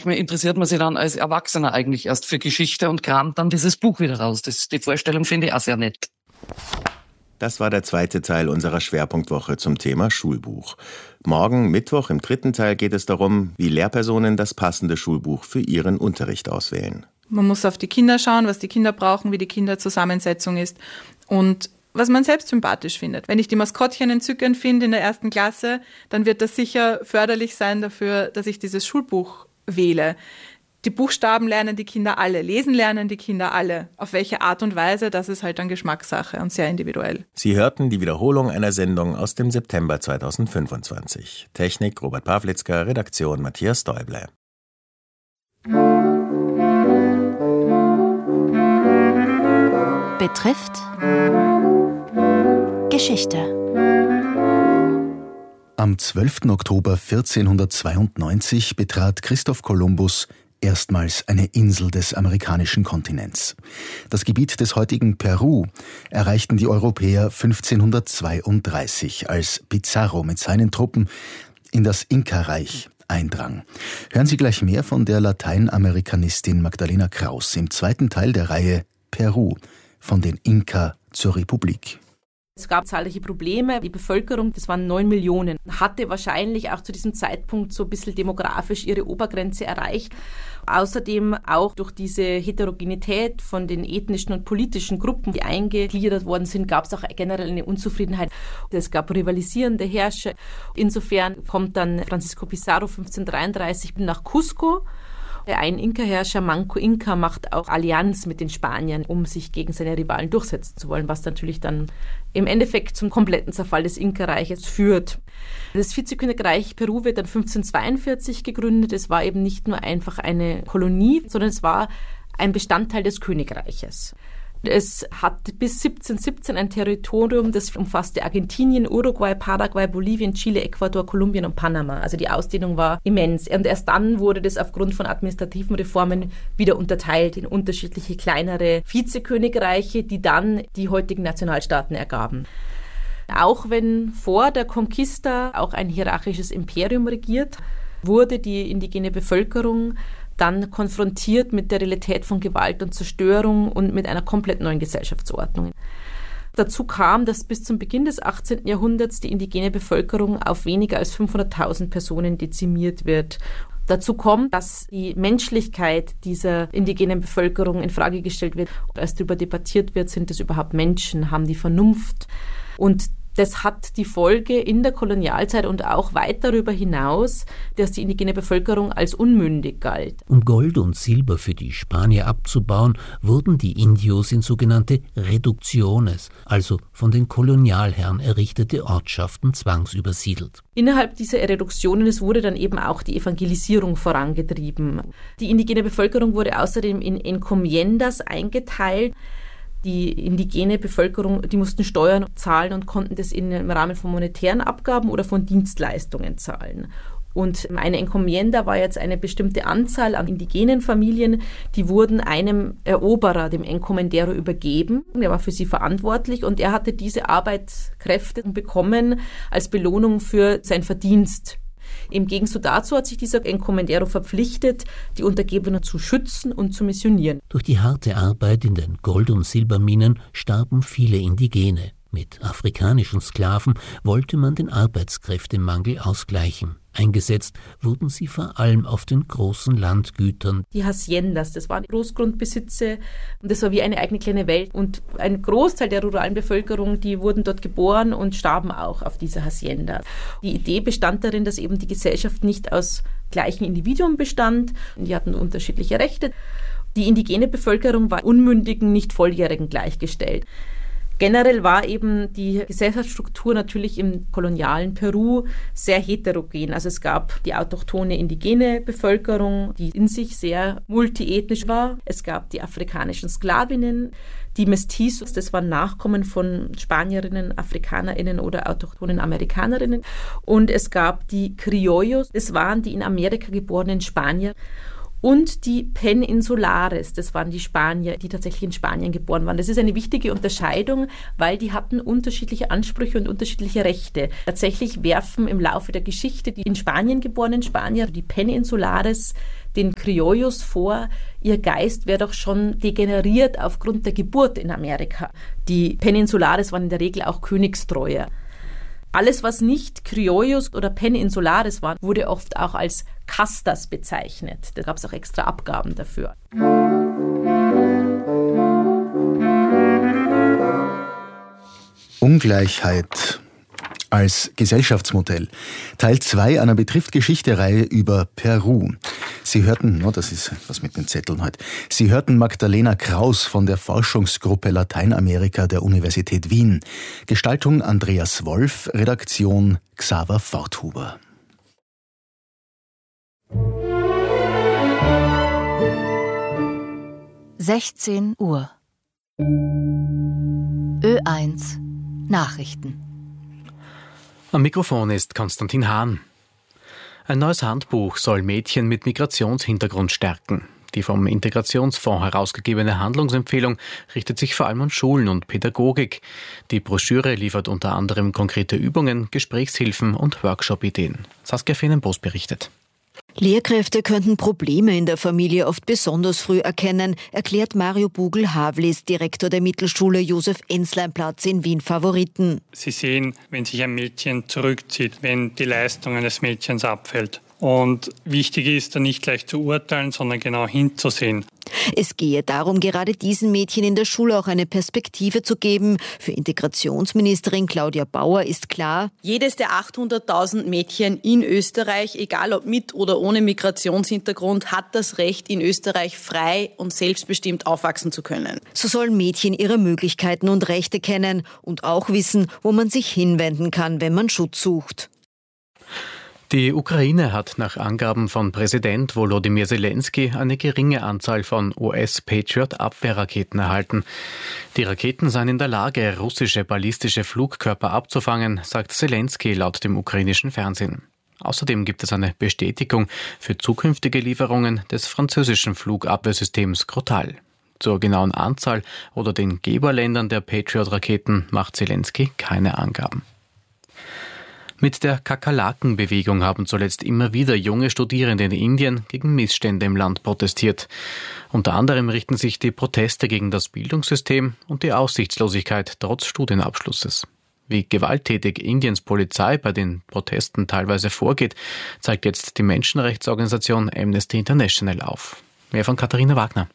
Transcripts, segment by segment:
manchmal interessiert man sich dann als Erwachsener eigentlich erst für Geschichte und kramt dann dieses Buch wieder raus. Die Vorstellung finde ich auch sehr nett. Das war der zweite Teil unserer Schwerpunktwoche zum Thema Schulbuch. Morgen, Mittwoch, im dritten Teil geht es darum, wie Lehrpersonen das passende Schulbuch für ihren Unterricht auswählen. Man muss auf die Kinder schauen, was die Kinder brauchen, wie die Kinderzusammensetzung ist und was man selbst sympathisch findet. Wenn ich die Maskottchen entzückend finde in der 1. Klasse, dann wird das sicher förderlich sein dafür, dass ich dieses Schulbuch wähle. Die Buchstaben lernen die Kinder alle, lesen lernen die Kinder alle. Auf welche Art und Weise, das ist halt dann Geschmackssache und sehr individuell. Sie hörten die Wiederholung einer Sendung aus dem September 2025. Technik Robert Pawlitzka, Redaktion Matthias Däuble. Betrifft Geschichte. Am 12. Oktober 1492 betrat Christoph Kolumbus erstmals eine Insel des amerikanischen Kontinents. Das Gebiet des heutigen Peru erreichten die Europäer 1532, als Pizarro mit seinen Truppen in das Inka-Reich eindrang. Hören Sie gleich mehr von der Lateinamerikanistin Magdalena Kraus im zweiten Teil der Reihe Peru, von den Inka zur Republik. Es gab zahlreiche Probleme. Die Bevölkerung, das waren 9 Millionen, hatte wahrscheinlich auch zu diesem Zeitpunkt so ein bisschen demografisch ihre Obergrenze erreicht. Außerdem auch durch diese Heterogenität von den ethnischen und politischen Gruppen, die eingegliedert worden sind, gab es auch generell eine Unzufriedenheit. Es gab rivalisierende Herrscher. Insofern kommt dann Francisco Pizarro 1533 nach Cusco. Ein Inka-Herrscher, Manco Inca, macht auch Allianz mit den Spaniern, um sich gegen seine Rivalen durchsetzen zu wollen, was natürlich dann im Endeffekt zum kompletten Zerfall des Inka-Reiches führt. Das Vizekönigreich Peru wird dann 1542 gegründet. Es war eben nicht nur einfach eine Kolonie, sondern es war ein Bestandteil des Königreiches. Es hat bis 1717 ein Territorium, das umfasste Argentinien, Uruguay, Paraguay, Bolivien, Chile, Ecuador, Kolumbien und Panama. Also die Ausdehnung war immens. Und erst dann wurde das aufgrund von administrativen Reformen wieder unterteilt in unterschiedliche kleinere Vizekönigreiche, die dann die heutigen Nationalstaaten ergaben. Auch wenn vor der Conquista auch ein hierarchisches Imperium regiert, wurde die indigene Bevölkerung dann konfrontiert mit der Realität von Gewalt und Zerstörung und mit einer komplett neuen Gesellschaftsordnung. Dazu kam, dass bis zum Beginn des 18. Jahrhunderts die indigene Bevölkerung auf weniger als 500.000 Personen dezimiert wird. Dazu kommt, dass die Menschlichkeit dieser indigenen Bevölkerung in Frage gestellt wird. Als darüber debattiert wird, sind es überhaupt Menschen, haben die Vernunft? Und das hat die Folge in der Kolonialzeit und auch weit darüber hinaus, dass die indigene Bevölkerung als unmündig galt. Um Gold und Silber für die Spanier abzubauen, wurden die Indios in sogenannte Reducciones, also von den Kolonialherren errichtete Ortschaften zwangsübersiedelt. Innerhalb dieser Reduktionen wurde dann eben auch die Evangelisierung vorangetrieben. Die indigene Bevölkerung wurde außerdem in Encomiendas eingeteilt. Die indigene Bevölkerung, die mussten Steuern zahlen und konnten das im Rahmen von monetären Abgaben oder von Dienstleistungen zahlen. Und eine Encomienda war jetzt eine bestimmte Anzahl an indigenen Familien, die wurden einem Eroberer, dem Encomendero, übergeben. Der war für sie verantwortlich und er hatte diese Arbeitskräfte bekommen als Belohnung für sein Verdienst. Im Gegenzug dazu hat sich dieser Encomendero verpflichtet, die Untergebenen zu schützen und zu missionieren. Durch die harte Arbeit in den Gold- und Silberminen starben viele Indigene. Mit afrikanischen Sklaven wollte man den Arbeitskräftemangel ausgleichen. Eingesetzt wurden sie vor allem auf den großen Landgütern. Die Haciendas, das waren Großgrundbesitze und das war wie eine eigene kleine Welt. Und ein Großteil der ruralen Bevölkerung, die wurden dort geboren und starben auch auf dieser Hacienda. Die Idee bestand darin, dass eben die Gesellschaft nicht aus gleichen Individuen bestand. Die hatten unterschiedliche Rechte. Die indigene Bevölkerung war Unmündigen, nicht Volljährigen gleichgestellt. Generell war eben die Gesellschaftsstruktur natürlich im kolonialen Peru sehr heterogen. Also es gab die autochthone indigene Bevölkerung, die in sich sehr multiethnisch war. Es gab die afrikanischen Sklavinnen, die Mestizos, das waren Nachkommen von Spanierinnen, AfrikanerInnen oder autochthonen Amerikanerinnen. Und es gab die Criollos, das waren die in Amerika geborenen Spanier. und die Peninsulares, das waren die Spanier, die tatsächlich in Spanien geboren waren. Das ist eine wichtige Unterscheidung, weil die hatten unterschiedliche Ansprüche und unterschiedliche Rechte. Tatsächlich werfen im Laufe der Geschichte die in Spanien geborenen Spanier, die Peninsulares, den Criollos vor, ihr Geist wäre doch schon degeneriert aufgrund der Geburt in Amerika. Die Peninsulares waren in der Regel auch königstreuer. Alles, was nicht Criollos oder Peninsulares war, wurde oft auch als Castas bezeichnet. Da gab es auch extra Abgaben dafür. Ungleichheit als Gesellschaftsmodell. Teil 2 einer Betrifft-Geschichte-Reihe über Peru. Sie hörten, das ist was mit den Zetteln heute, Sie hörten Magdalena Kraus von der Forschungsgruppe Lateinamerika der Universität Wien. Gestaltung Andreas Wolf, Redaktion Xaver Forthuber. (16 Uhr) Ö1 Nachrichten. Am Mikrofon ist Konstantin Hahn. Ein neues Handbuch soll Mädchen mit Migrationshintergrund stärken. Die vom Integrationsfonds herausgegebene Handlungsempfehlung richtet sich vor allem an Schulen und Pädagogik. Die Broschüre liefert unter anderem konkrete Übungen, Gesprächshilfen und Workshop-Ideen. Saskia Fenenbos berichtet. Lehrkräfte könnten Probleme in der Familie oft besonders früh erkennen, erklärt Mario Bugel-Havlis, Direktor der Mittelschule Josef-Enslein-Platz in Wien-Favoriten. Sie sehen, wenn sich ein Mädchen zurückzieht, wenn die Leistung eines Mädchens abfällt. Und wichtig ist, da nicht gleich zu urteilen, sondern genau hinzusehen. Es gehe darum, gerade diesen Mädchen in der Schule auch eine Perspektive zu geben. Für Integrationsministerin Claudia Bauer ist klar: Jedes der 800.000 Mädchen in Österreich, egal ob mit oder ohne Migrationshintergrund, hat das Recht, in Österreich frei und selbstbestimmt aufwachsen zu können. So sollen Mädchen ihre Möglichkeiten und Rechte kennen und auch wissen, wo man sich hinwenden kann, wenn man Schutz sucht. Die Ukraine hat nach Angaben von Präsident Volodymyr Zelensky eine geringe Anzahl von US-Patriot-Abwehrraketen erhalten. Die Raketen seien in der Lage, russische ballistische Flugkörper abzufangen, sagt Zelensky laut dem ukrainischen Fernsehen. Außerdem gibt es eine Bestätigung für zukünftige Lieferungen des französischen Flugabwehrsystems Crotale. Zur genauen Anzahl oder den Geberländern der Patriot-Raketen macht Zelensky keine Angaben. Mit der Kakerlakenbewegung haben zuletzt immer wieder junge Studierende in Indien gegen Missstände im Land protestiert. Unter anderem richten sich die Proteste gegen das Bildungssystem und die Aussichtslosigkeit trotz Studienabschlusses. Wie gewalttätig Indiens Polizei bei den Protesten teilweise vorgeht, zeigt jetzt die Menschenrechtsorganisation Amnesty International auf. Mehr von Katharina Wagner.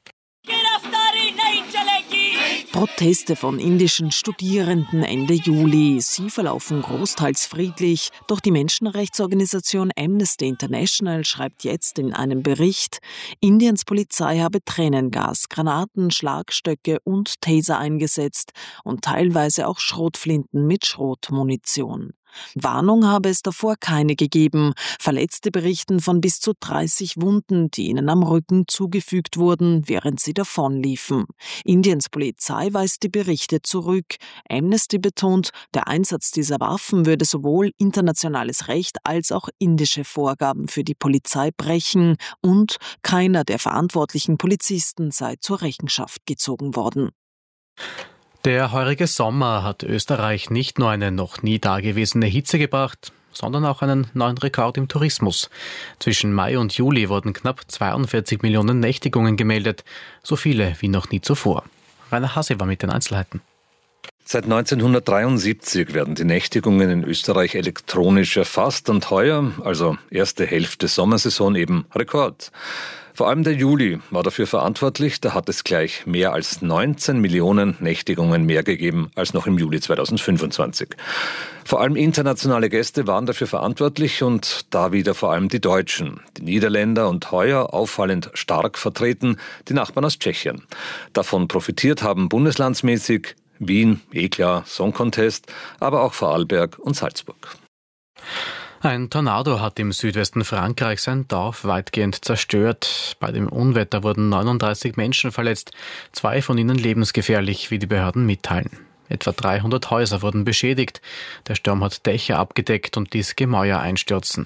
Proteste von indischen Studierenden Ende Juli. Sie verlaufen großteils friedlich, doch die Menschenrechtsorganisation Amnesty International schreibt jetzt in einem Bericht, Indiens Polizei habe Tränengas, Granaten, Schlagstöcke und Taser eingesetzt und teilweise auch Schrotflinten mit Schrotmunition. Warnung habe es davor keine gegeben. Verletzte berichten von bis zu 30 Wunden, die ihnen am Rücken zugefügt wurden, während sie davonliefen. Indiens Polizei weist die Berichte zurück. Amnesty betont, der Einsatz dieser Waffen würde sowohl internationales Recht als auch indische Vorgaben für die Polizei brechen und keiner der verantwortlichen Polizisten sei zur Rechenschaft gezogen worden. Der heurige Sommer hat Österreich nicht nur eine noch nie dagewesene Hitze gebracht, sondern auch einen neuen Rekord im Tourismus. Zwischen Mai und Juli wurden knapp 42 Millionen Nächtigungen gemeldet, so viele wie noch nie zuvor. Rainer Hase war mit den Einzelheiten. Seit 1973 werden die Nächtigungen in Österreich elektronisch erfasst und heuer, also erste Hälfte Sommersaison, eben Rekord. Vor allem der Juli war dafür verantwortlich, da hat es gleich mehr als 19 Millionen Nächtigungen mehr gegeben als noch im Juli 2025. Vor allem internationale Gäste waren dafür verantwortlich und da wieder vor allem die Deutschen, die Niederländer und heuer auffallend stark vertreten die Nachbarn aus Tschechien. Davon profitiert haben bundeslandsmäßig Wien, klar, Song Contest, aber auch Vorarlberg und Salzburg. Ein Tornado hat im Südwesten Frankreichs ein Dorf weitgehend zerstört. Bei dem Unwetter wurden 39 Menschen verletzt, 2 von ihnen lebensgefährlich, wie die Behörden mitteilen. Etwa 300 Häuser wurden beschädigt. Der Sturm hat Dächer abgedeckt und ließ Gemäuer einstürzen.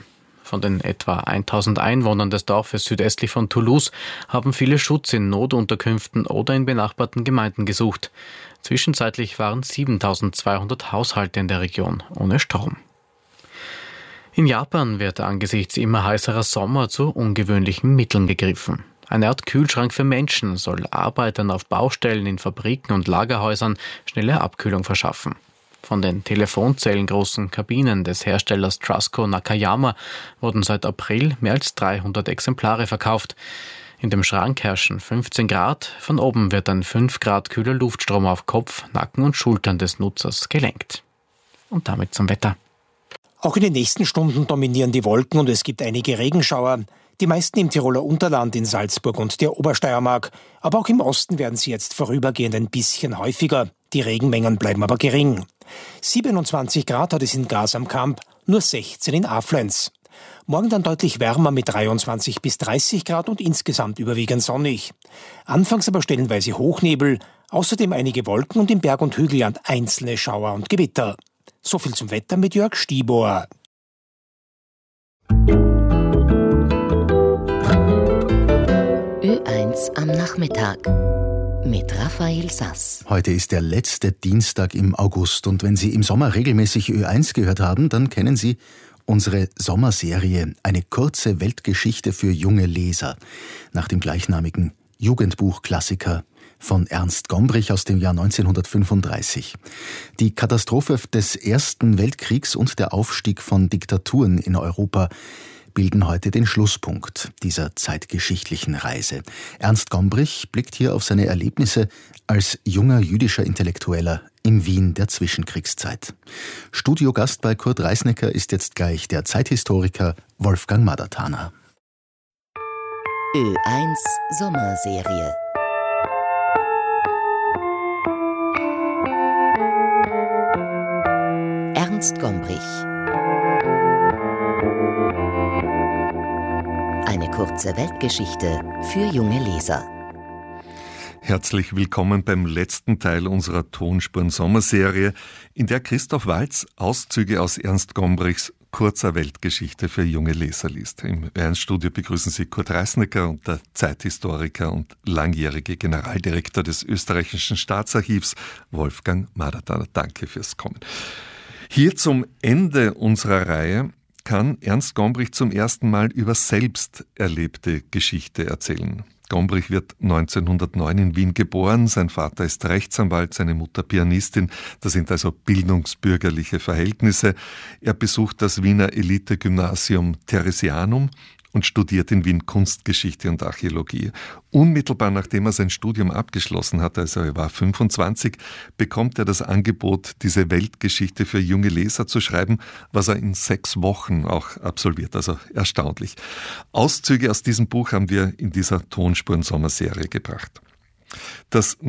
Von den etwa 1000 Einwohnern des Dorfes südöstlich von Toulouse haben viele Schutz in Notunterkünften oder in benachbarten Gemeinden gesucht. Zwischenzeitlich waren 7200 Haushalte in der Region ohne Strom. In Japan wird angesichts immer heißerer Sommer zu ungewöhnlichen Mitteln gegriffen. Eine Art Kühlschrank für Menschen soll Arbeitern auf Baustellen, in Fabriken und Lagerhäusern schnelle Abkühlung verschaffen. Von den telefonzellengroßen Kabinen des Herstellers Trusco Nakayama wurden seit April mehr als 300 Exemplare verkauft. In dem Schrank herrschen 15 Grad, von oben wird ein 5 Grad kühler Luftstrom auf Kopf, Nacken und Schultern des Nutzers gelenkt. Und damit zum Wetter. Auch in den nächsten Stunden dominieren die Wolken und es gibt einige Regenschauer. Die meisten im Tiroler Unterland, in Salzburg und der Obersteiermark. Aber auch im Osten werden sie jetzt vorübergehend ein bisschen häufiger. Die Regenmengen bleiben aber gering. 27 Grad hat es in Graz am Kamp, nur 16 in Aflenz. Morgen dann deutlich wärmer mit 23 bis 30 Grad und insgesamt überwiegend sonnig. Anfangs aber stellenweise Hochnebel, außerdem einige Wolken und im Berg- und Hügelland einzelne Schauer und Gewitter. So viel zum Wetter mit Jörg Stieber. Ö1 am Nachmittag mit Raphael Sass. Heute ist der letzte Dienstag im August und wenn Sie im Sommer regelmäßig Ö1 gehört haben, dann kennen Sie unsere Sommerserie, eine kurze Weltgeschichte für junge Leser, nach dem gleichnamigen Jugendbuchklassiker von Ernst Gombrich aus dem Jahr 1935. Die Katastrophe des Ersten Weltkriegs und der Aufstieg von Diktaturen in Europa bilden heute den Schlusspunkt dieser zeitgeschichtlichen Reise. Ernst Gombrich blickt hier auf seine Erlebnisse als junger jüdischer Intellektueller im Wien der Zwischenkriegszeit. Studiogast bei Kurt Reisnecker ist jetzt gleich der Zeithistoriker Wolfgang Madatana. Ö1 Sommerserie. Ernst Gombrich. Eine kurze Weltgeschichte für junge Leser. Herzlich willkommen beim letzten Teil unserer Tonspuren-Sommerserie, in der Christoph Waltz Auszüge aus Ernst Gombrichs kurzer Weltgeschichte für junge Leser liest. Im Ö1-Studio begrüßen Sie Kurt Reisnecker und der Zeithistoriker und langjährige Generaldirektor des Österreichischen Staatsarchivs Wolfgang Madatana. Danke fürs Kommen. Hier zum Ende unserer Reihe kann Ernst Gombrich zum ersten Mal über selbst erlebte Geschichte erzählen. Gombrich wird 1909 in Wien geboren. Sein Vater ist Rechtsanwalt, seine Mutter Pianistin. Das sind also bildungsbürgerliche Verhältnisse. Er besucht das Wiener Elite-Gymnasium Theresianum und studiert in Wien Kunstgeschichte und Archäologie. Unmittelbar nachdem er sein Studium abgeschlossen hat, also er war 25, bekommt er das Angebot, diese Weltgeschichte für junge Leser zu schreiben, was er in 6 Wochen auch absolviert. Also erstaunlich. Auszüge aus diesem Buch haben wir in dieser Tonspuren-Sommerserie gebracht. Das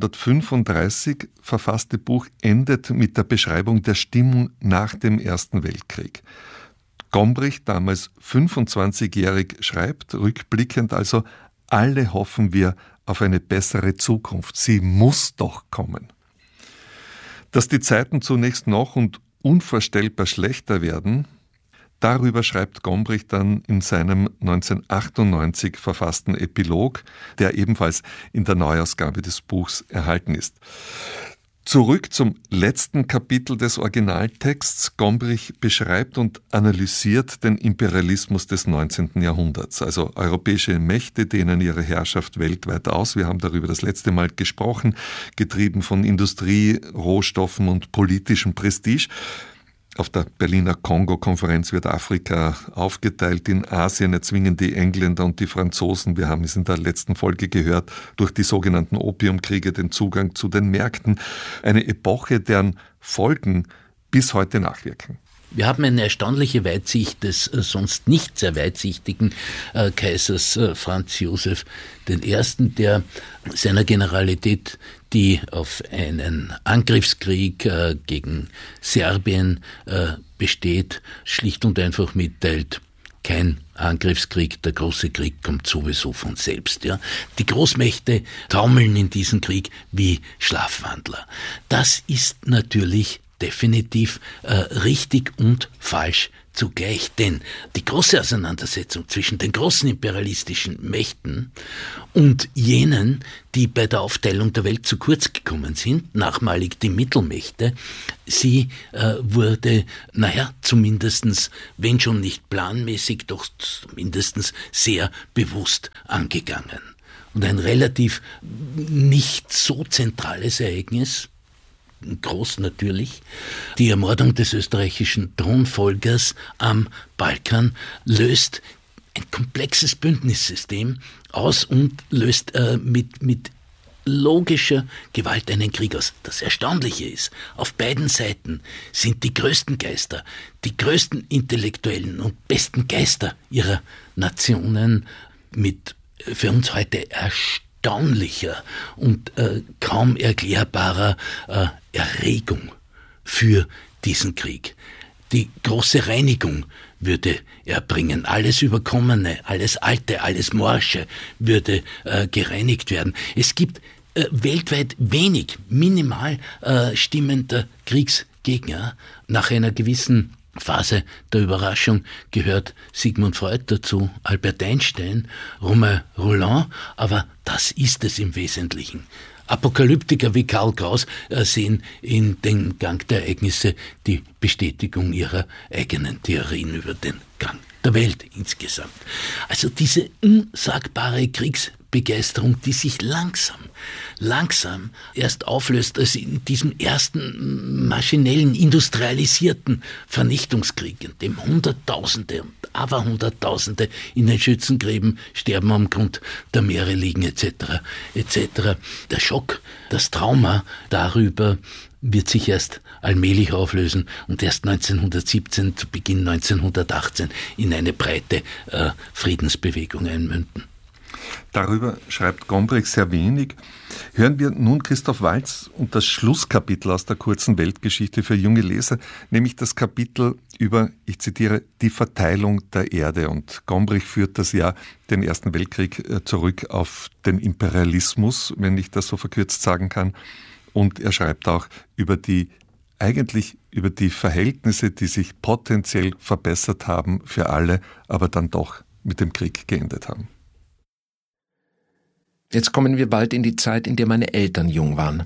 1935 verfasste Buch endet mit der Beschreibung der Stimmung nach dem Ersten Weltkrieg. Gombrich, damals 25-jährig, schreibt, rückblickend also, alle hoffen wir auf eine bessere Zukunft. Sie muss doch kommen. Dass die Zeiten zunächst noch und unvorstellbar schlechter werden, darüber schreibt Gombrich dann in seinem 1998 verfassten Epilog, der ebenfalls in der Neuausgabe des Buchs erhalten ist. Zurück zum letzten Kapitel des Originaltexts. Gombrich beschreibt und analysiert den Imperialismus des 19. Jahrhunderts, also europäische Mächte dehnen ihre Herrschaft weltweit aus. Wir haben darüber das letzte Mal gesprochen, getrieben von Industrie, Rohstoffen und politischem Prestige. Auf der Berliner Kongo-Konferenz wird Afrika aufgeteilt. In Asien erzwingen die Engländer und die Franzosen, wir haben es in der letzten Folge gehört, durch die sogenannten Opiumkriege den Zugang zu den Märkten. Eine Epoche, deren Folgen bis heute nachwirken. Wir haben eine erstaunliche Weitsicht des sonst nicht sehr weitsichtigen Kaisers Franz Josef I., der seiner Generalität, die auf einen Angriffskrieg gegen Serbien besteht, schlicht und einfach mitteilt: kein Angriffskrieg, der große Krieg kommt sowieso von selbst. Ja? Die Großmächte taumeln in diesen Krieg wie Schlafwandler. Das ist natürlich definitiv richtig und falsch zugleich. Denn die große Auseinandersetzung zwischen den großen imperialistischen Mächten und jenen, die bei der Aufteilung der Welt zu kurz gekommen sind, nachmalig die Mittelmächte, sie wurde, zumindestens, wenn schon nicht planmäßig, doch zumindest sehr bewusst angegangen. Und ein relativ nicht so zentrales Ereignis, groß natürlich, die Ermordung des österreichischen Thronfolgers am Balkan löst ein komplexes Bündnissystem aus und löst mit logischer Gewalt einen Krieg aus. Das Erstaunliche ist, auf beiden Seiten sind die größten Geister, die größten Intellektuellen und besten Geister ihrer Nationen mit für uns heute erstaunlicher und kaum erklärbarer Erregung für diesen Krieg. Die große Reinigung würde er bringen. Alles Überkommene, alles Alte, alles Morsche würde gereinigt werden. Es gibt weltweit wenig, minimal stimmender Kriegsgegner. Nach einer gewissen Phase der Überraschung gehört Sigmund Freud dazu, Albert Einstein, Romain Rolland, aber das ist es im Wesentlichen. Apokalyptiker wie Karl Kraus sehen in den Gang der Ereignisse die Bestätigung ihrer eigenen Theorien über den Gang der Welt insgesamt. Also diese unsagbare Kriegsbegeisterung, die sich langsam erst auflöst, als in diesem ersten maschinellen, industrialisierten Vernichtungskrieg, in dem Hunderttausende und Aberhunderttausende in den Schützengräben sterben, am Grund der Meere liegen etc. Der Schock, das Trauma darüber wird sich erst allmählich auflösen und erst 1917, zu Beginn 1918, in eine breite Friedensbewegung einmünden. Darüber schreibt Gombrich sehr wenig. Hören wir nun Christoph Waltz und das Schlusskapitel aus der kurzen Weltgeschichte für junge Leser, nämlich das Kapitel über, ich zitiere, die Verteilung der Erde. Und Gombrich führt das ja den Ersten Weltkrieg zurück auf den Imperialismus, wenn ich das so verkürzt sagen kann. Und er schreibt auch über die Verhältnisse, die sich potenziell verbessert haben für alle, aber dann doch mit dem Krieg geendet haben. Jetzt kommen wir bald in die Zeit, in der meine Eltern jung waren.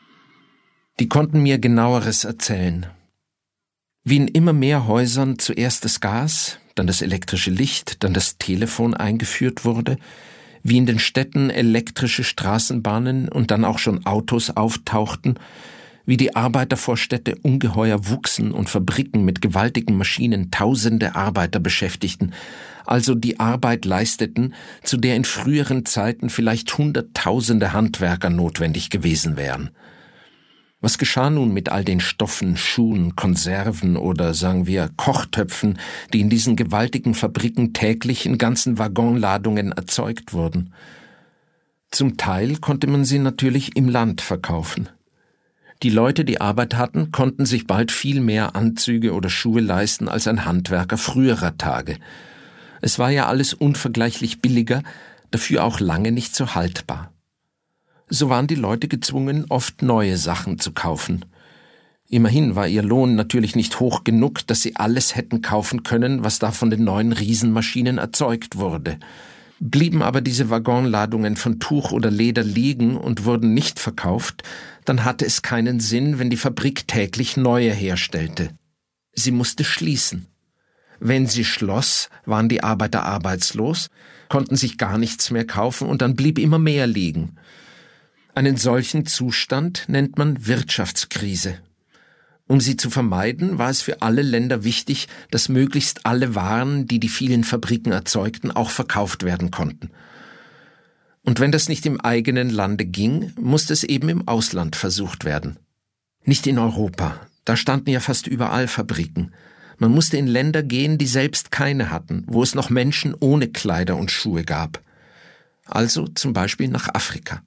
Die konnten mir Genaueres erzählen. Wie in immer mehr Häusern zuerst das Gas, dann das elektrische Licht, dann das Telefon eingeführt wurde, wie in den Städten elektrische Straßenbahnen und dann auch schon Autos auftauchten, wie die Arbeitervorstädte ungeheuer wuchsen und Fabriken mit gewaltigen Maschinen tausende Arbeiter beschäftigten, also die Arbeit leisteten, zu der in früheren Zeiten vielleicht hunderttausende Handwerker notwendig gewesen wären. Was geschah nun mit all den Stoffen, Schuhen, Konserven oder, sagen wir, Kochtöpfen, die in diesen gewaltigen Fabriken täglich in ganzen Waggonladungen erzeugt wurden? Zum Teil konnte man sie natürlich im Land verkaufen. Die Leute, die Arbeit hatten, konnten sich bald viel mehr Anzüge oder Schuhe leisten als ein Handwerker früherer Tage. Es war ja alles unvergleichlich billiger, dafür auch lange nicht so haltbar. So waren die Leute gezwungen, oft neue Sachen zu kaufen. Immerhin war ihr Lohn natürlich nicht hoch genug, dass sie alles hätten kaufen können, was da von den neuen Riesenmaschinen erzeugt wurde. Blieben aber diese Waggonladungen von Tuch oder Leder liegen und wurden nicht verkauft, dann hatte es keinen Sinn, wenn die Fabrik täglich neue herstellte. Sie musste schließen. Wenn sie schloss, waren die Arbeiter arbeitslos, konnten sich gar nichts mehr kaufen und dann blieb immer mehr liegen. Einen solchen Zustand nennt man Wirtschaftskrise. Um sie zu vermeiden, war es für alle Länder wichtig, dass möglichst alle Waren, die die vielen Fabriken erzeugten, auch verkauft werden konnten. Und wenn das nicht im eigenen Lande ging, musste es eben im Ausland versucht werden. Nicht in Europa, da standen ja fast überall Fabriken. Man musste in Länder gehen, die selbst keine hatten, wo es noch Menschen ohne Kleider und Schuhe gab. Also zum Beispiel nach Afrika.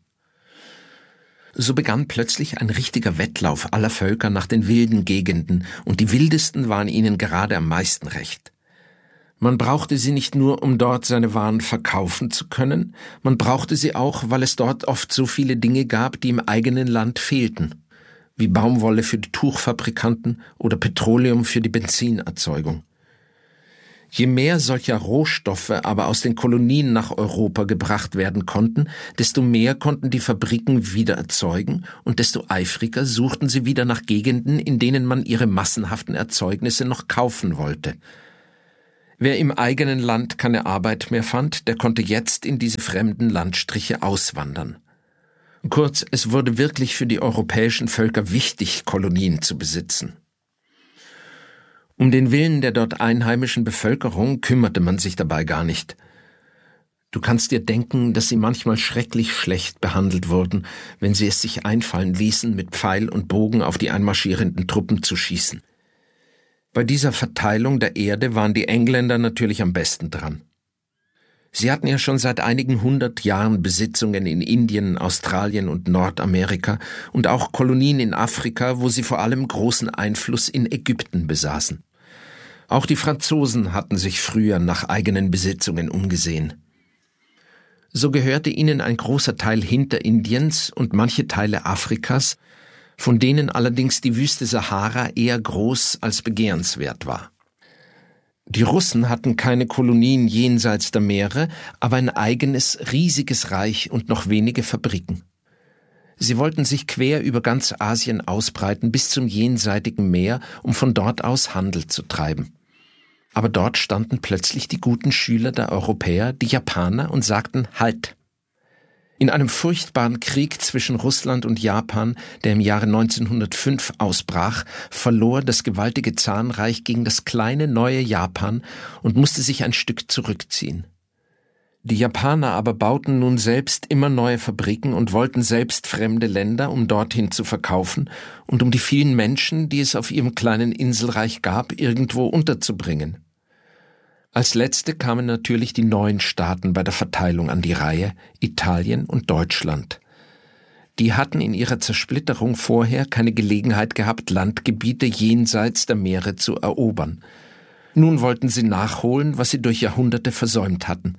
So begann plötzlich ein richtiger Wettlauf aller Völker nach den wilden Gegenden, und die wildesten waren ihnen gerade am meisten recht. Man brauchte sie nicht nur, um dort seine Waren verkaufen zu können, man brauchte sie auch, weil es dort oft so viele Dinge gab, die im eigenen Land fehlten, wie Baumwolle für die Tuchfabrikanten oder Petroleum für die Benzinerzeugung. Je mehr solcher Rohstoffe aber aus den Kolonien nach Europa gebracht werden konnten, desto mehr konnten die Fabriken wieder erzeugen und desto eifriger suchten sie wieder nach Gegenden, in denen man ihre massenhaften Erzeugnisse noch kaufen wollte. Wer im eigenen Land keine Arbeit mehr fand, der konnte jetzt in diese fremden Landstriche auswandern. Kurz, es wurde wirklich für die europäischen Völker wichtig, Kolonien zu besitzen. Um den Willen der dort einheimischen Bevölkerung kümmerte man sich dabei gar nicht. Du kannst dir denken, dass sie manchmal schrecklich schlecht behandelt wurden, wenn sie es sich einfallen ließen, mit Pfeil und Bogen auf die einmarschierenden Truppen zu schießen. Bei dieser Verteilung der Erde waren die Engländer natürlich am besten dran. Sie hatten ja schon seit einigen 100 Jahren Besitzungen in Indien, Australien und Nordamerika und auch Kolonien in Afrika, wo sie vor allem großen Einfluss in Ägypten besaßen. Auch die Franzosen hatten sich früher nach eigenen Besitzungen umgesehen. So gehörte ihnen ein großer Teil Hinterindiens und manche Teile Afrikas, von denen allerdings die Wüste Sahara eher groß als begehrenswert war. Die Russen hatten keine Kolonien jenseits der Meere, aber ein eigenes, riesiges Reich und noch wenige Fabriken. Sie wollten sich quer über ganz Asien ausbreiten bis zum jenseitigen Meer, um von dort aus Handel zu treiben. Aber dort standen plötzlich die guten Schüler der Europäer, die Japaner, und sagten Halt! In einem furchtbaren Krieg zwischen Russland und Japan, der im Jahre 1905 ausbrach, verlor das gewaltige Zarenreich gegen das kleine neue Japan und musste sich ein Stück zurückziehen. Die Japaner aber bauten nun selbst immer neue Fabriken und wollten selbst fremde Länder, um dorthin zu verkaufen und um die vielen Menschen, die es auf ihrem kleinen Inselreich gab, irgendwo unterzubringen. Als letzte kamen natürlich die neuen Staaten bei der Verteilung an die Reihe, Italien und Deutschland. Die hatten in ihrer Zersplitterung vorher keine Gelegenheit gehabt, Landgebiete jenseits der Meere zu erobern. Nun wollten sie nachholen, was sie durch Jahrhunderte versäumt hatten.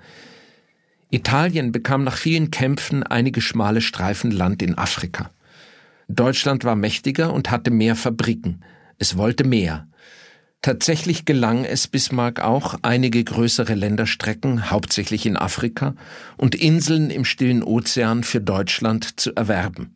Italien bekam nach vielen Kämpfen einige schmale Streifen Land in Afrika. Deutschland war mächtiger und hatte mehr Fabriken. Es wollte mehr. Tatsächlich gelang es Bismarck auch, einige größere Länderstrecken, hauptsächlich in Afrika, und Inseln im Stillen Ozean für Deutschland zu erwerben.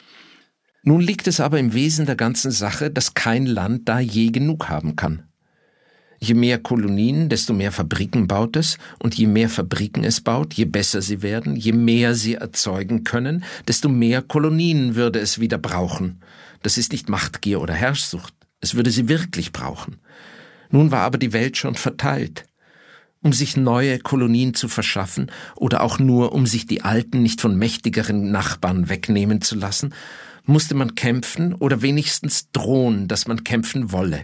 Nun liegt es aber im Wesen der ganzen Sache, dass kein Land da je genug haben kann. Je mehr Kolonien, desto mehr Fabriken baut es, und je mehr Fabriken es baut, je besser sie werden, je mehr sie erzeugen können, desto mehr Kolonien würde es wieder brauchen. Das ist nicht Machtgier oder Herrschsucht, es würde sie wirklich brauchen. Nun war aber die Welt schon verteilt. Um sich neue Kolonien zu verschaffen oder auch nur um sich die alten nicht von mächtigeren Nachbarn wegnehmen zu lassen, musste man kämpfen oder wenigstens drohen, dass man kämpfen wolle.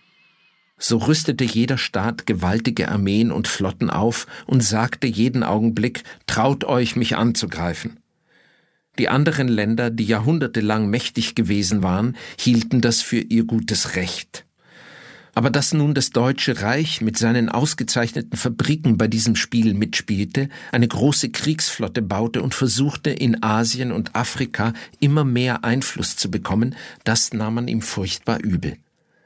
So rüstete jeder Staat gewaltige Armeen und Flotten auf und sagte jeden Augenblick, traut euch, mich anzugreifen. Die anderen Länder, die jahrhundertelang mächtig gewesen waren, hielten das für ihr gutes Recht. Aber dass nun das Deutsche Reich mit seinen ausgezeichneten Fabriken bei diesem Spiel mitspielte, eine große Kriegsflotte baute und versuchte, in Asien und Afrika immer mehr Einfluss zu bekommen, das nahm man ihm furchtbar übel.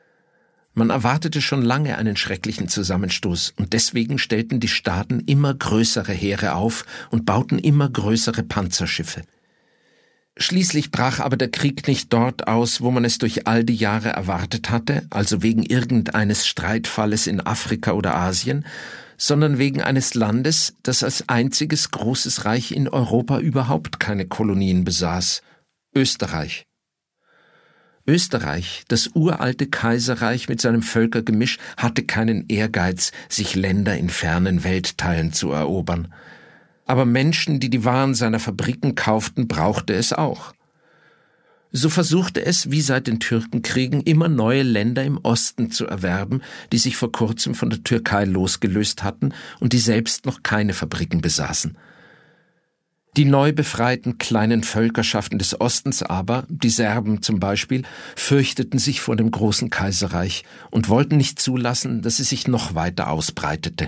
Man erwartete schon lange einen schrecklichen Zusammenstoß und deswegen stellten die Staaten immer größere Heere auf und bauten immer größere Panzerschiffe. Schließlich brach aber der Krieg nicht dort aus, wo man es durch all die Jahre erwartet hatte, also wegen irgendeines Streitfalles in Afrika oder Asien, sondern wegen eines Landes, das als einziges großes Reich in Europa überhaupt keine Kolonien besaß: Österreich. Österreich, das uralte Kaiserreich mit seinem Völkergemisch, hatte keinen Ehrgeiz, sich Länder in fernen Weltteilen zu erobern. Aber Menschen, die die Waren seiner Fabriken kauften, brauchte es auch. So versuchte es, wie seit den Türkenkriegen, immer neue Länder im Osten zu erwerben, die sich vor kurzem von der Türkei losgelöst hatten und die selbst noch keine Fabriken besaßen. Die neu befreiten kleinen Völkerschaften des Ostens aber, die Serben zum Beispiel, fürchteten sich vor dem großen Kaiserreich und wollten nicht zulassen, dass es sich noch weiter ausbreitete.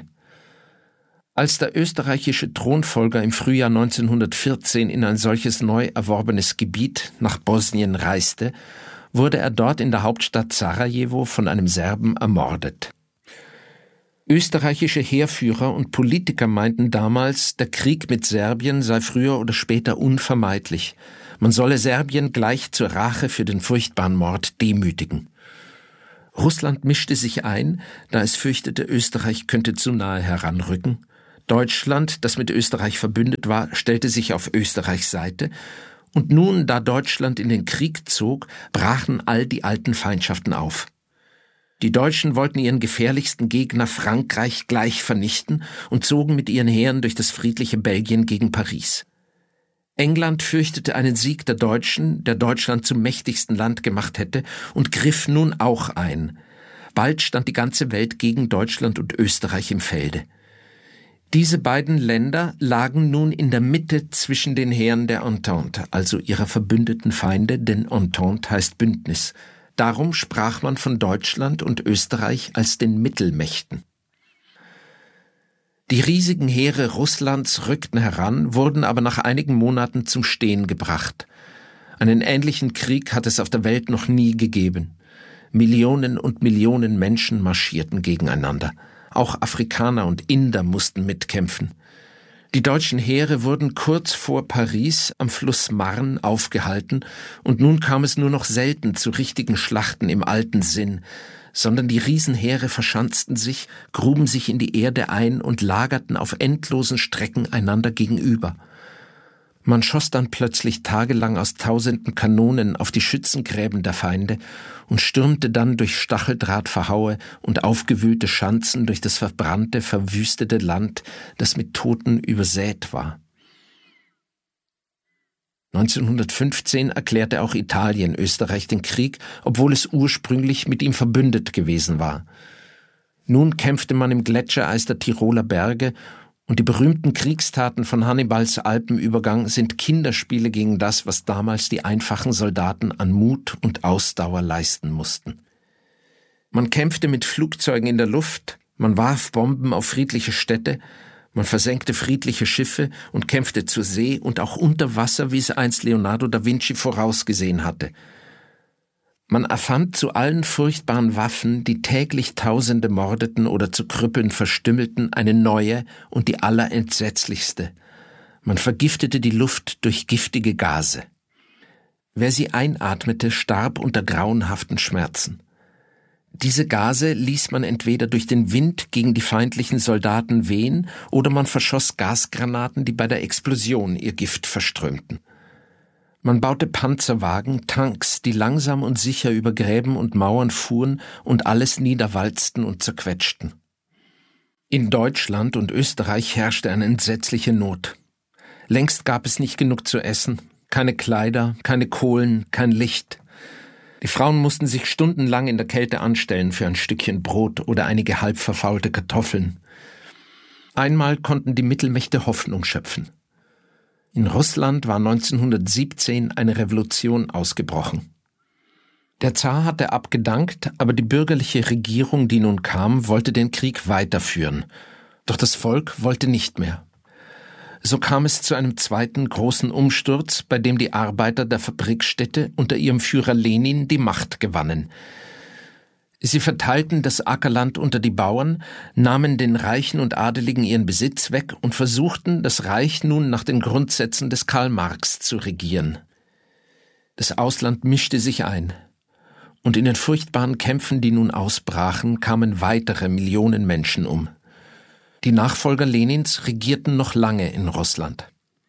Als der österreichische Thronfolger im Frühjahr 1914 in ein solches neu erworbenes Gebiet nach Bosnien reiste, wurde er dort in der Hauptstadt Sarajevo von einem Serben ermordet. Österreichische Heerführer und Politiker meinten damals, der Krieg mit Serbien sei früher oder später unvermeidlich. Man solle Serbien gleich zur Rache für den furchtbaren Mord demütigen. Russland mischte sich ein, da es fürchtete, Österreich könnte zu nahe heranrücken. Deutschland, das mit Österreich verbündet war, stellte sich auf Österreichs Seite. Und nun, da Deutschland in den Krieg zog, brachen all die alten Feindschaften auf. Die Deutschen wollten ihren gefährlichsten Gegner Frankreich gleich vernichten und zogen mit ihren Heeren durch das friedliche Belgien gegen Paris. England fürchtete einen Sieg der Deutschen, der Deutschland zum mächtigsten Land gemacht hätte, und griff nun auch ein. Bald stand die ganze Welt gegen Deutschland und Österreich im Felde. Diese beiden Länder lagen nun in der Mitte zwischen den Heeren der Entente, also ihrer verbündeten Feinde, denn Entente heißt Bündnis. Darum sprach man von Deutschland und Österreich als den Mittelmächten. Die riesigen Heere Russlands rückten heran, wurden aber nach einigen Monaten zum Stehen gebracht. Einen ähnlichen Krieg hat es auf der Welt noch nie gegeben. Millionen und Millionen Menschen marschierten gegeneinander. Auch Afrikaner und Inder mussten mitkämpfen. Die deutschen Heere wurden kurz vor Paris am Fluss Marne aufgehalten, und nun kam es nur noch selten zu richtigen Schlachten im alten Sinn, sondern die Riesenheere verschanzten sich, gruben sich in die Erde ein und lagerten auf endlosen Strecken einander gegenüber. Man schoss dann plötzlich tagelang aus tausenden Kanonen auf die Schützengräben der Feinde und stürmte dann durch Stacheldrahtverhaue und aufgewühlte Schanzen durch das verbrannte, verwüstete Land, das mit Toten übersät war. 1915 erklärte auch Italien Österreich den Krieg, obwohl es ursprünglich mit ihm verbündet gewesen war. Nun kämpfte man im Gletschereis der Tiroler Berge, und die berühmten Kriegstaten von Hannibals Alpenübergang sind Kinderspiele gegen das, was damals die einfachen Soldaten an Mut und Ausdauer leisten mussten. Man kämpfte mit Flugzeugen in der Luft, man warf Bomben auf friedliche Städte, man versenkte friedliche Schiffe und kämpfte zur See und auch unter Wasser, wie es einst Leonardo da Vinci vorausgesehen hatte. Man erfand zu allen furchtbaren Waffen, die täglich Tausende mordeten oder zu Krüppeln verstümmelten, eine neue und die allerentsetzlichste. Man vergiftete die Luft durch giftige Gase. Wer sie einatmete, starb unter grauenhaften Schmerzen. Diese Gase ließ man entweder durch den Wind gegen die feindlichen Soldaten wehen oder man verschoss Gasgranaten, die bei der Explosion ihr Gift verströmten. Man baute Panzerwagen, Tanks, die langsam und sicher über Gräben und Mauern fuhren und alles niederwalzten und zerquetschten. In Deutschland und Österreich herrschte eine entsetzliche Not. Längst gab es nicht genug zu essen, keine Kleider, keine Kohlen, kein Licht. Die Frauen mussten sich stundenlang in der Kälte anstellen für ein Stückchen Brot oder einige halb verfaulte Kartoffeln. Einmal konnten die Mittelmächte Hoffnung schöpfen. In Russland war 1917 eine Revolution ausgebrochen. Der Zar hatte abgedankt, aber die bürgerliche Regierung, die nun kam, wollte den Krieg weiterführen. Doch das Volk wollte nicht mehr. So kam es zu einem zweiten großen Umsturz, bei dem die Arbeiter der Fabrikstädte unter ihrem Führer Lenin die Macht gewannen. Sie verteilten das Ackerland unter die Bauern, nahmen den Reichen und Adeligen ihren Besitz weg und versuchten, das Reich nun nach den Grundsätzen des Karl Marx zu regieren. Das Ausland mischte sich ein. Und in den furchtbaren Kämpfen, die nun ausbrachen, kamen weitere Millionen Menschen um. Die Nachfolger Lenins regierten noch lange in Russland.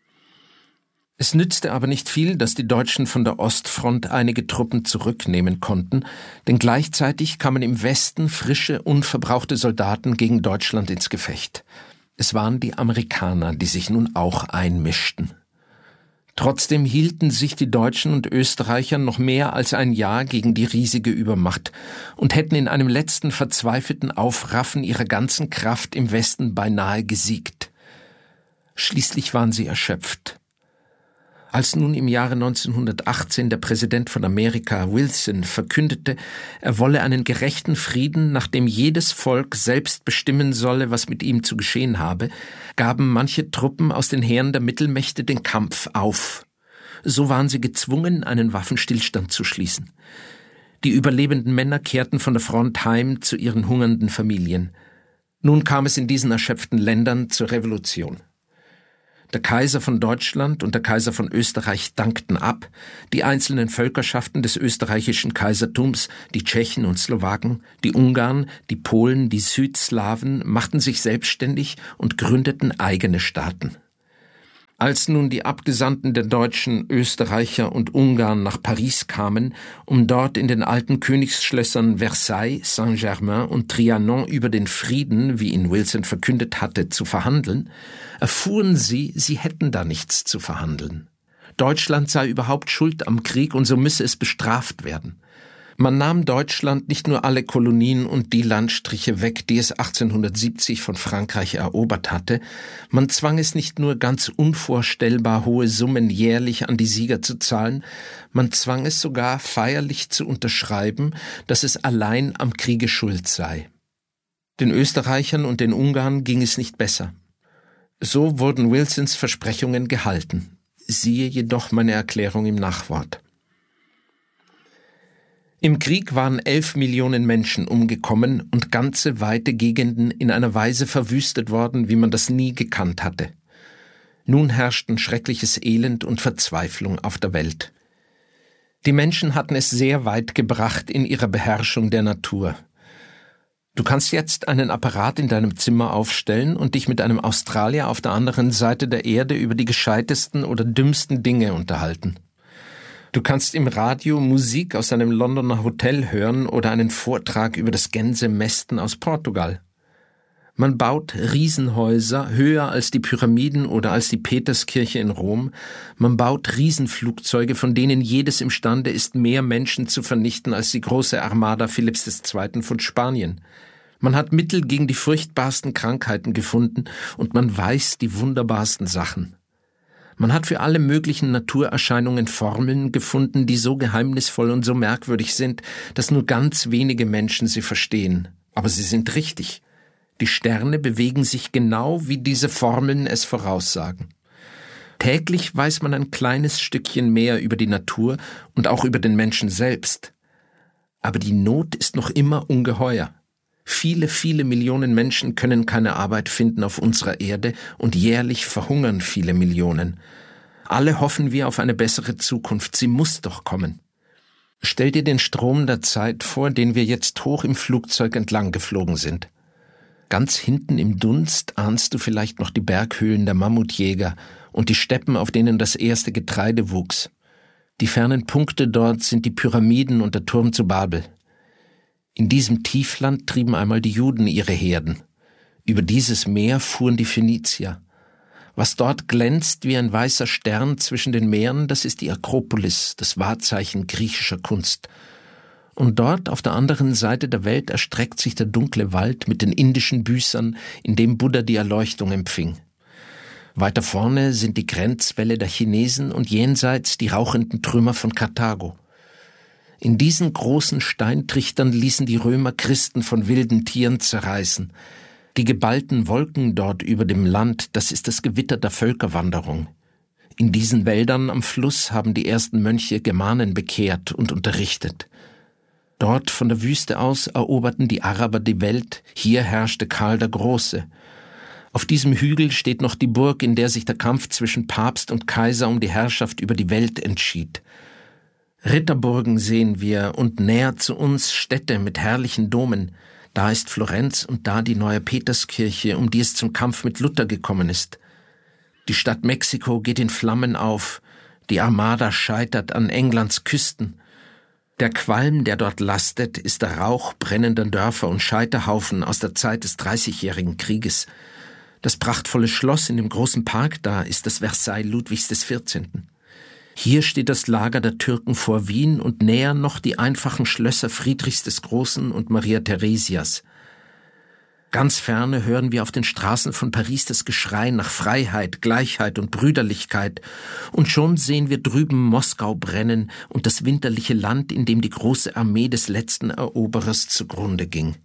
Es nützte aber nicht viel, dass die Deutschen von der Ostfront einige Truppen zurücknehmen konnten, denn gleichzeitig kamen im Westen frische, unverbrauchte Soldaten gegen Deutschland ins Gefecht. Es waren die Amerikaner, die sich nun auch einmischten. Trotzdem hielten sich die Deutschen und Österreicher noch mehr als ein Jahr gegen die riesige Übermacht und hätten in einem letzten verzweifelten Aufraffen ihrer ganzen Kraft im Westen beinahe gesiegt. Schließlich waren sie erschöpft. Als nun im Jahre 1918 der Präsident von Amerika, Wilson, verkündete, er wolle einen gerechten Frieden, nach dem jedes Volk selbst bestimmen solle, was mit ihm zu geschehen habe, gaben manche Truppen aus den Heeren der Mittelmächte den Kampf auf. So waren sie gezwungen, einen Waffenstillstand zu schließen. Die überlebenden Männer kehrten von der Front heim zu ihren hungernden Familien. Nun kam es in diesen erschöpften Ländern zur Revolution. Der Kaiser von Deutschland und der Kaiser von Österreich dankten ab, die einzelnen Völkerschaften des österreichischen Kaisertums, die Tschechen und Slowaken, die Ungarn, die Polen, die Südslawen, machten sich selbstständig und gründeten eigene Staaten. Als nun die Abgesandten der Deutschen, Österreicher und Ungarn nach Paris kamen, um dort in den alten Königsschlössern Versailles, Saint-Germain und Trianon über den Frieden, wie ihn Wilson verkündet hatte, zu verhandeln, erfuhren sie, sie hätten da nichts zu verhandeln. Deutschland sei überhaupt schuld am Krieg und so müsse es bestraft werden. Man nahm Deutschland nicht nur alle Kolonien und die Landstriche weg, die es 1870 von Frankreich erobert hatte, man zwang es nicht nur ganz unvorstellbar hohe Summen jährlich an die Sieger zu zahlen, man zwang es sogar feierlich zu unterschreiben, dass es allein am Kriege schuld sei. Den Österreichern und den Ungarn ging es nicht besser. So wurden Wilsons Versprechungen gehalten. Siehe jedoch meine Erklärung im Nachwort. Im Krieg waren 11 Millionen Menschen umgekommen und ganze weite Gegenden in einer Weise verwüstet worden, wie man das nie gekannt hatte. Nun herrschten schreckliches Elend und Verzweiflung auf der Welt. Die Menschen hatten es sehr weit gebracht in ihrer Beherrschung der Natur. Du kannst jetzt einen Apparat in deinem Zimmer aufstellen und dich mit einem Australier auf der anderen Seite der Erde über die gescheitesten oder dümmsten Dinge unterhalten. Du kannst im Radio Musik aus einem Londoner Hotel hören oder einen Vortrag über das Gänsemästen aus Portugal. Man baut Riesenhäuser höher als die Pyramiden oder als die Peterskirche in Rom. Man baut Riesenflugzeuge, von denen jedes imstande ist, mehr Menschen zu vernichten als die große Armada Philipps II. Von Spanien. Man hat Mittel gegen die furchtbarsten Krankheiten gefunden und man weiß die wunderbarsten Sachen. Man hat für alle möglichen Naturerscheinungen Formeln gefunden, die so geheimnisvoll und so merkwürdig sind, dass nur ganz wenige Menschen sie verstehen. Aber sie sind richtig. Die Sterne bewegen sich genau, wie diese Formeln es voraussagen. Täglich weiß man ein kleines Stückchen mehr über die Natur und auch über den Menschen selbst. Aber die Not ist noch immer ungeheuer. Viele, viele Millionen Menschen können keine Arbeit finden auf unserer Erde und jährlich verhungern viele Millionen. Alle hoffen wir auf eine bessere Zukunft. Sie muss doch kommen. Stell dir den Strom der Zeit vor, den wir jetzt hoch im Flugzeug entlang geflogen sind. Ganz hinten im Dunst ahnst du vielleicht noch die Berghöhlen der Mammutjäger und die Steppen, auf denen das erste Getreide wuchs. Die fernen Punkte dort sind die Pyramiden und der Turm zu Babel. In diesem Tiefland trieben einmal die Juden ihre Herden. Über dieses Meer fuhren die Phönizier. Was dort glänzt wie ein weißer Stern zwischen den Meeren, das ist die Akropolis, das Wahrzeichen griechischer Kunst. Und dort auf der anderen Seite der Welt erstreckt sich der dunkle Wald mit den indischen Büßern, in dem Buddha die Erleuchtung empfing. Weiter vorne sind die Grenzwälle der Chinesen und jenseits die rauchenden Trümmer von Karthago. In diesen großen Steintrichtern ließen die Römer Christen von wilden Tieren zerreißen. Die geballten Wolken dort über dem Land, das ist das Gewitter der Völkerwanderung. In diesen Wäldern am Fluss haben die ersten Mönche Germanen bekehrt und unterrichtet. Dort von der Wüste aus eroberten die Araber die Welt, hier herrschte Karl der Große. Auf diesem Hügel steht noch die Burg, in der sich der Kampf zwischen Papst und Kaiser um die Herrschaft über die Welt entschied. Ritterburgen sehen wir und näher zu uns Städte mit herrlichen Domen. Da ist Florenz und da die neue Peterskirche, um die es zum Kampf mit Luther gekommen ist. Die Stadt Mexiko geht in Flammen auf. Die Armada scheitert an Englands Küsten. Der Qualm, der dort lastet, ist der Rauch brennender Dörfer und Scheiterhaufen aus der Zeit des 30-jährigen Krieges. Das prachtvolle Schloss in dem großen Park da ist das Versailles Ludwigs XIV. Hier steht das Lager der Türken vor Wien und näher noch die einfachen Schlösser Friedrichs des Großen und Maria Theresias. Ganz ferne hören wir auf den Straßen von Paris das Geschrei nach Freiheit, Gleichheit und Brüderlichkeit, und schon sehen wir drüben Moskau brennen und das winterliche Land, in dem die große Armee des letzten Eroberers zugrunde ging.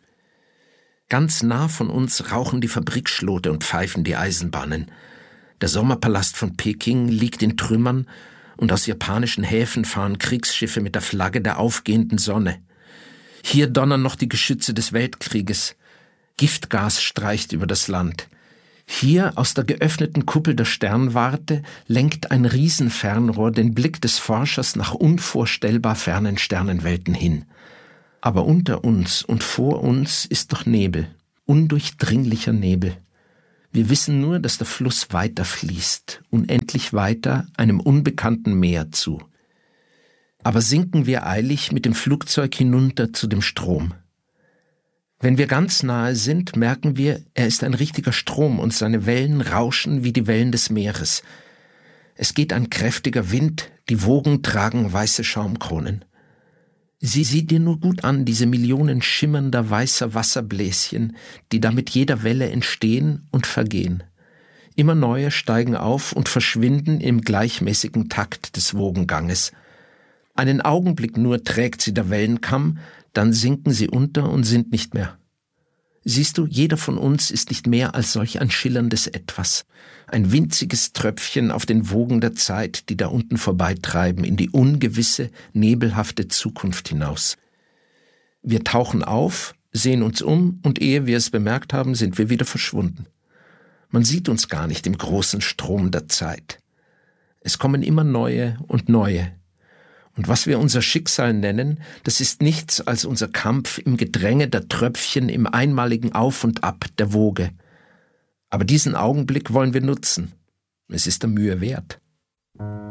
Ganz nah von uns rauchen die Fabrikschlote und pfeifen die Eisenbahnen. Der Sommerpalast von Peking liegt in Trümmern, und aus japanischen Häfen fahren Kriegsschiffe mit der Flagge der aufgehenden Sonne. Hier donnern noch die Geschütze des Weltkrieges. Giftgas streicht über das Land. Hier aus der geöffneten Kuppel der Sternwarte lenkt ein Riesenfernrohr den Blick des Forschers nach unvorstellbar fernen Sternenwelten hin. Aber unter uns und vor uns ist doch Nebel, undurchdringlicher Nebel. Wir wissen nur, dass der Fluss weiter fließt, unendlich weiter, einem unbekannten Meer zu. Aber sinken wir eilig mit dem Flugzeug hinunter zu dem Strom. Wenn wir ganz nahe sind, merken wir, er ist ein richtiger Strom und seine Wellen rauschen wie die Wellen des Meeres. Es geht ein kräftiger Wind, die Wogen tragen weiße Schaumkronen. Sieh dir nur gut an, diese Millionen schimmernder weißer Wasserbläschen, die da mit jeder Welle entstehen und vergehen. Immer neue steigen auf und verschwinden im gleichmäßigen Takt des Wogenganges. Einen Augenblick nur trägt sie der Wellenkamm, dann sinken sie unter und sind nicht mehr. Siehst du, jeder von uns ist nicht mehr als solch ein schillerndes Etwas, ein winziges Tröpfchen auf den Wogen der Zeit, die da unten vorbeitreiben, in die ungewisse, nebelhafte Zukunft hinaus. Wir tauchen auf, sehen uns um und ehe wir es bemerkt haben, sind wir wieder verschwunden. Man sieht uns gar nicht im großen Strom der Zeit. Es kommen immer neue und neue. Und was wir unser Schicksal nennen, das ist nichts als unser Kampf im Gedränge der Tröpfchen im einmaligen Auf und Ab der Woge. Aber diesen Augenblick wollen wir nutzen. Es ist der Mühe wert.